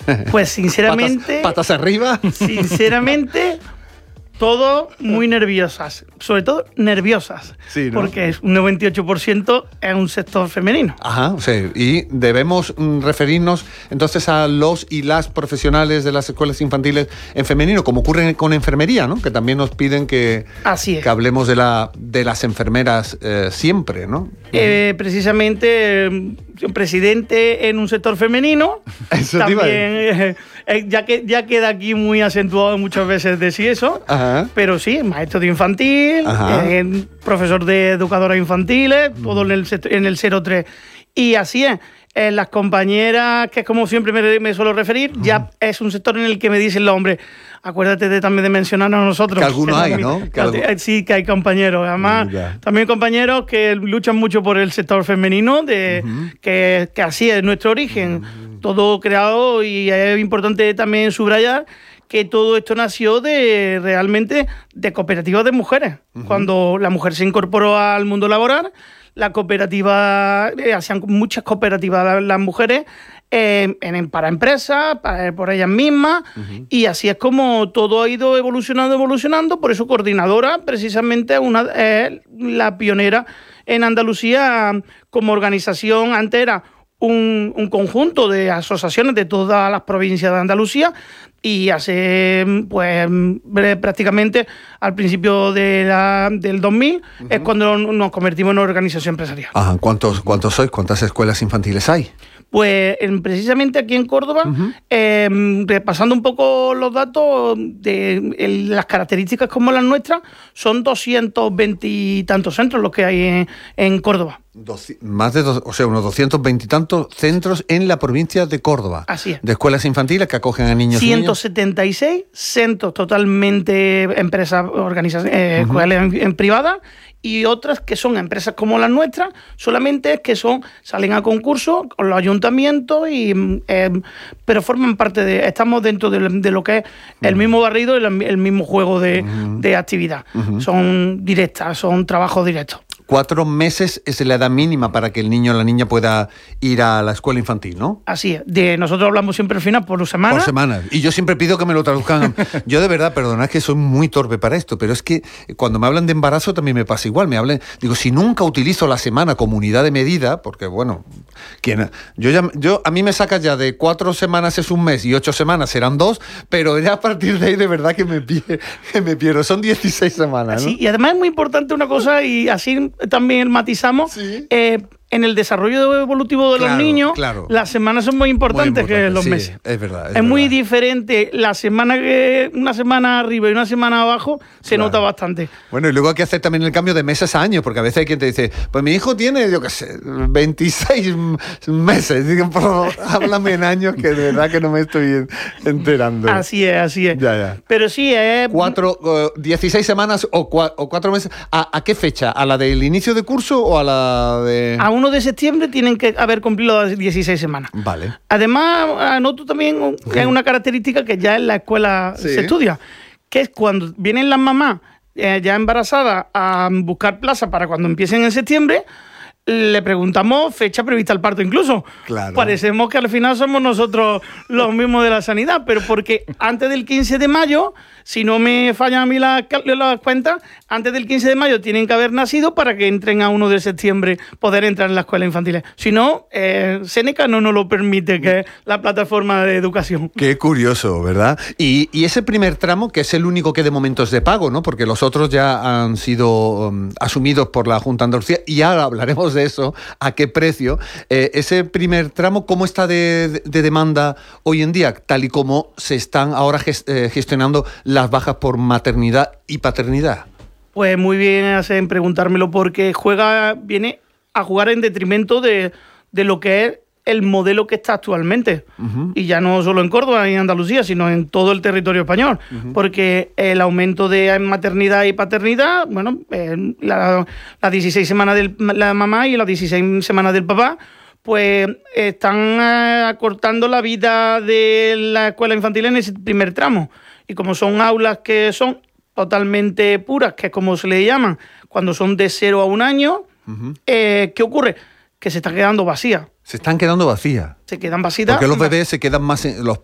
Pues sinceramente... ¿Patas arriba? Sinceramente... Todo muy nerviosas, sobre todo nerviosas, sí, ¿no? Porque un 98% es un sector femenino. Ajá, sí. Y debemos referirnos entonces a los y las profesionales de las escuelas infantiles en femenino, como ocurre con enfermería, ¿no? Que también nos piden que hablemos de las enfermeras siempre, ¿no? Precisamente, presidente en un sector femenino. Eso también, ya queda aquí muy acentuado muchas veces decir eso. Ajá. Pero sí, maestro de infantil, profesor de educadoras infantiles, todo en el 03. Y así es. Las compañeras, que como siempre me suelo referir, ya es un sector en el que me dicen los hombres, acuérdate también de mencionarnos a nosotros. Que algunos hay, ¿no? Sí, que hay compañeros. Además, también compañeros que luchan mucho por el sector femenino, que así es nuestro origen. Todo creado, y es importante también subrayar que todo esto nació realmente de cooperativas de mujeres. Cuando la mujer se incorporó al mundo laboral, la cooperativa, hacían muchas cooperativas las mujeres para empresas, por ellas mismas, y así es como todo ha ido evolucionando. Por eso Coordinadora precisamente es la pionera en Andalucía como organización. Antes era un conjunto de asociaciones de todas las provincias de Andalucía, y hace prácticamente al principio del 2000 es cuando nos convertimos en una organización empresarial. Ajá. ¿Cuántos sois? ¿Cuántas escuelas infantiles hay? Pues precisamente aquí en Córdoba, repasando un poco los datos de las características como las nuestras, son 220 y tantos centros los que hay en Córdoba. Unos 220 y tantos centros en la provincia de Córdoba. Así es. De escuelas infantiles que acogen a niños y niñas. 176 centros totalmente empresas, organizaciones, escuelas privadas, y otras que son empresas como las nuestras, solamente que salen a concurso con los ayuntamientos, pero forman parte estamos dentro de lo que es el mismo barrido y el mismo juego de actividad. Son directas, son trabajos directos. 4 meses es la edad mínima para que el niño o la niña pueda ir a la escuela infantil, ¿no? Así es. Nosotros hablamos siempre al final por semanas. Por semanas. Y yo siempre pido que me lo traduzcan. Yo de verdad, perdonad que soy muy torpe para esto, pero es que cuando me hablan de embarazo también me pasa igual. Digo, si nunca utilizo la semana como unidad de medida, porque bueno, a mí me saca ya de 4 semanas es un mes y 8 semanas serán 2, pero ya a partir de ahí de verdad que me pierdo. Son 16 semanas, ¿no? Sí, y además es muy importante una cosa, y así también matizamos, en el desarrollo evolutivo de los niños, las semanas son muy importantes que los meses. Es verdad. Es muy diferente una semana arriba y una semana abajo, se nota bastante. Bueno, y luego hay que hacer también el cambio de meses a años, porque a veces hay quien te dice, pues mi hijo tiene, yo qué sé, 26 meses. Digo, háblame en años, que de verdad que no me estoy enterando. Así es. Ya. Pero sí, es... 16 semanas o 4 meses. ¿A qué fecha? ¿A la del inicio de curso o a la de...? A 1 de septiembre tienen que haber cumplido las 16 semanas. Vale. Además, anoto también que es una característica que ya en la escuela se estudia, que es cuando vienen las mamás ya embarazadas a buscar plaza para cuando empiecen en septiembre, le preguntamos fecha prevista al parto incluso. Claro. Parecemos que al final somos nosotros los mismos de la sanidad, pero porque antes del 15 de mayo, si no me fallan a mí las cuentas, antes del 15 de mayo tienen que haber nacido para que entren a 1 de septiembre, poder entrar en la escuela infantil. Si no, Seneca no nos lo permite, que es la plataforma de educación. Qué curioso, ¿verdad? Y ese primer tramo, que es el único que de momento es de pago, ¿no? Porque los otros ya han sido asumidos por la Junta de Andalucía, y ahora hablaremos de eso, a qué precio. Ese primer tramo, ¿cómo está de demanda hoy en día? Tal y como se están ahora gestionando las bajas por maternidad y paternidad. Pues muy bien hacen preguntármelo, porque viene a jugar en detrimento de lo que es el modelo que está actualmente. Y ya no solo en Córdoba y en Andalucía, sino en todo el territorio español. Porque el aumento de maternidad y paternidad, bueno, las 16 semanas de la mamá y las 16 semanas del papá, pues están acortando la vida de la escuela infantil en ese primer tramo. Y como son aulas que son totalmente puras, que es como se le llaman, cuando son de 0 a 1 año, ¿qué ocurre? Que se están quedando vacías. Se están quedando vacías. Se quedan vacías. Porque los bebés se quedan más,